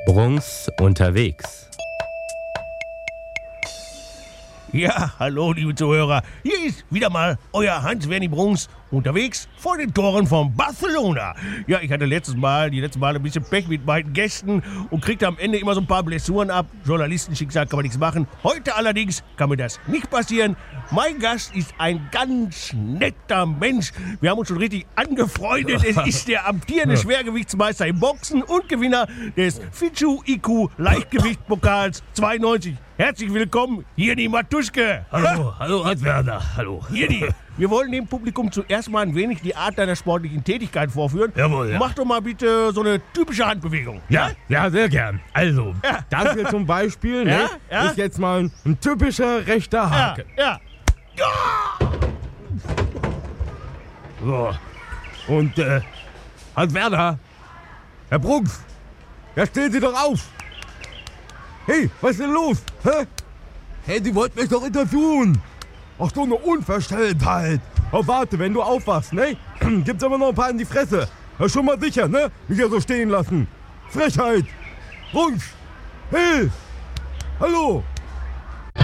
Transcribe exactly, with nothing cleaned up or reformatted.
Bruns unterwegs. Ja, hallo liebe Zuhörer, hier ist wieder mal euer Hans-Werni Bruns unterwegs vor den Toren von Barcelona. Ja, ich hatte letztes Mal, die letzten Mal ein bisschen Pech mit meinen Gästen und kriegte am Ende immer so ein paar Blessuren ab. Journalistenschicksal kann man nichts machen. Heute allerdings kann mir das nicht passieren. Mein Gast ist ein ganz netter Mensch. Wir haben uns schon richtig angefreundet. Es ist der amtierende Schwergewichtsmeister im Boxen und Gewinner des Fidschu I Q Leichtgewichtpokals zweiundneunzig. Herzlich willkommen, Jirni Matuschke. Hallo, hallo Hans-Werner, hallo. Jirni, wir wollen dem Publikum zuerst mal ein wenig die Art deiner sportlichen Tätigkeit vorführen. Jawohl, ja. Mach doch mal bitte so eine typische Handbewegung. Ja, ja, sehr gern. Also, Ja. das hier zum Beispiel Ja, ne, ja. ist jetzt mal ein, ein typischer rechter Ja, Haken. ja. So. Und, äh, Hans-Werner, Herr Bruns, ja, stehen Sie doch auf. Hey, was ist denn los? Hä? Hey, Sie wollten mich doch interviewen. Ach, so eine Unverschämtheit. Oh, warte, wenn du aufwachst, ne? Gibt's immer noch ein paar in die Fresse. Ja, schon mal sicher, ne? Mich ja so stehen lassen. Frechheit. Bruns. Hey. Hallo.